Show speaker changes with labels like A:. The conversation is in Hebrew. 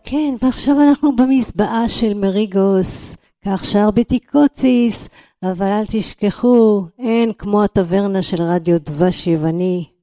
A: כן, ועכשיו אנחנו במזבעה של מריגוס, כך שר בתיקוציס, אבל אל תשכחו, אין כמו הטברנה של רדיו דבש יווני.